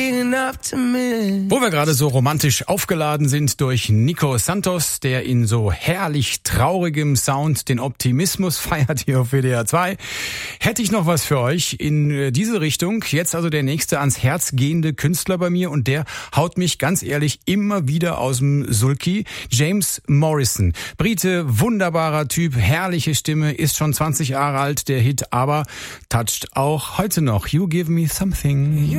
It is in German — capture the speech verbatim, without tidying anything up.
Wo wir gerade so romantisch aufgeladen sind durch Nico Santos, der in so herrlich traurigem Sound den Optimismus feiert hier auf W D R zwei, hätte ich noch was für euch in diese Richtung. Jetzt also der nächste ans Herz gehende Künstler bei mir und der haut mich ganz ehrlich immer wieder aus dem Sulki. James Morrison, Brite, wunderbarer Typ, herrliche Stimme, ist schon zwanzig Jahre alt, der Hit, aber toucht auch heute noch. You Give Me Something.